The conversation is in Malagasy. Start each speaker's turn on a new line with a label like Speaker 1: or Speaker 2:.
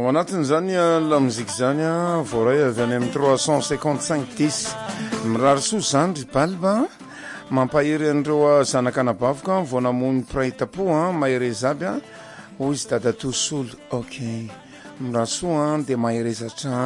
Speaker 1: anatin'izany la muzika zany voray avy any amin'ny 355 tis mirarisoa zany ry balba mampahery an'ireo zanakanabavoka vao namony praitapo mahereza aby hoy izy dada tosolo ok mirarisoa dia maherezatra